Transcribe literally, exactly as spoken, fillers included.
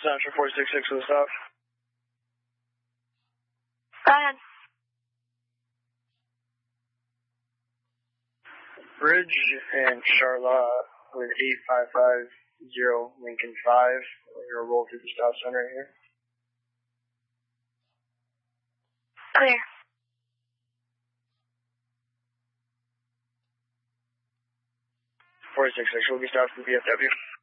Central four six six will stop. Go ahead. Bridge and Charlotte with eight five five zero Lincoln five. We're going to roll through the stop sign right here. Clear. four six six will be stopped for B F W.